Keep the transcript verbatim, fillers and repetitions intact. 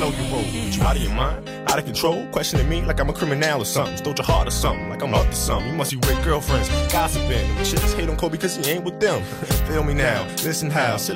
slow you roll. You out of your mind? Out of control? Questioning me like I'm a criminal or something. Stole your heart or something, like I'm up to something. You must be with girlfriends, gossiping. Chicks hate on Kobe cause he ain't with them. Feel me now, listen how.